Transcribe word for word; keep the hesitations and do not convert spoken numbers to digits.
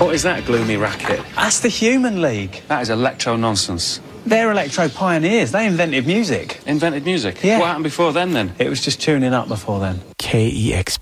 What is that gloomy racket? That's the Human League. That is electro nonsense. They're electro pioneers. They invented music. Invented music? Yeah. What happened before then, then? It was just tuning up before then. K E X